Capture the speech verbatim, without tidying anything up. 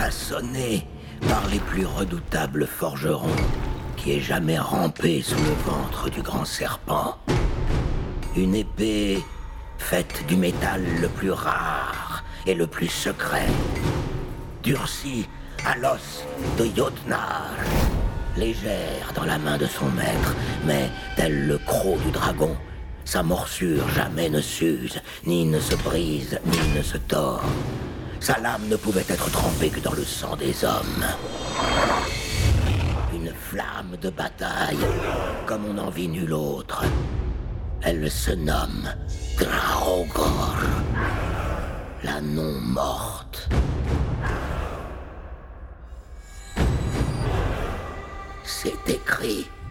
façonnée par les plus redoutables forgerons qui aient jamais rampé sous le ventre du grand serpent. Une épée faite du métal le plus rare et le plus secret, durcie à l'os de Jotnar, légère dans la main de son maître, mais tel le croc du dragon, sa morsure jamais ne s'use, ni ne se brise, ni ne se tord. Sa lame ne pouvait être trempée que dans le sang des hommes. Une flamme de bataille, comme on n'en vit nulle autre. Elle se nomme Draugr, la non-morte. C'est écrit